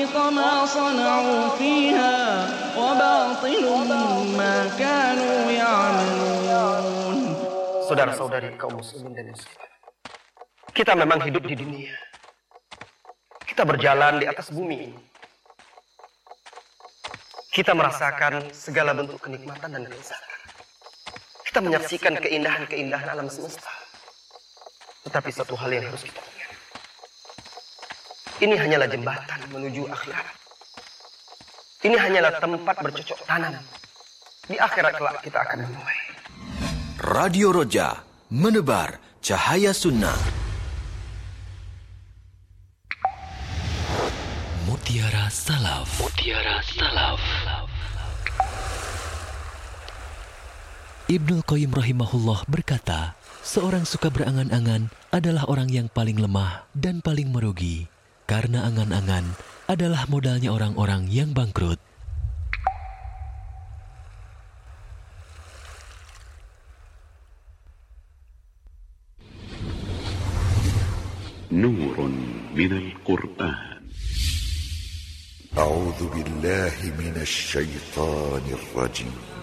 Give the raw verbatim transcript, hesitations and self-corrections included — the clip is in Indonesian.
وحبط ما صنعوا فيها وباطل ما كانوا يعملون. Saudara-saudari kaum muslimin dan muslimat, kita memang hidup di dunia. Kita berjalan di atas bumi ini. Kita merasakan segala bentuk kenikmatan dan kelezatan. Kita menyaksikan keindahan-keindahan alam semesta. Tetapi satu hal yang harus kita ingat, ini hanyalah jembatan menuju akhirat. Ini hanyalah tempat bercocok tanam. Di akhirat kelak kita akan menuai. Radio Roja, menebar cahaya sunnah. Mutiara Salaf. Mutiara Salaf. Ibnul Qayyim rahimahullah berkata, seorang suka berangan-angan adalah orang yang paling lemah dan paling merugi, karena angan-angan adalah modalnya orang-orang yang bangkrut. نور من القرآن. أعوذ بالله من الشيطان الرجيم.